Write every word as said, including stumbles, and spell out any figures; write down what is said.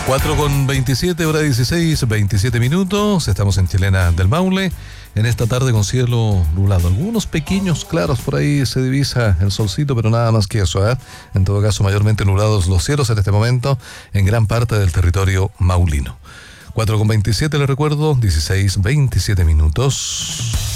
cuatro con veintisiete, hora dieciséis, veintisiete minutos. Estamos en Chilena del Maule. En esta tarde con cielo nublado. Algunos pequeños claros por ahí se divisa el solcito, pero nada más que eso, ¿eh? En todo caso, mayormente nublados los cielos en este momento en gran parte del territorio maulino. cuatro con veintisiete, les recuerdo, dieciséis, veintisiete minutos.